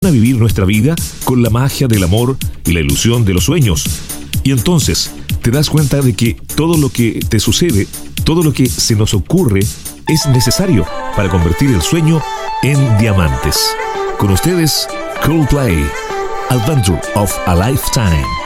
a vivir nuestra vida con la magia del amor y la ilusión de los sueños. Y entonces te das cuenta de que todo lo que te sucede, todo lo que se nos ocurre, es necesario para convertir el sueño en diamantes. Con ustedes, Coldplay, Adventure of a Lifetime.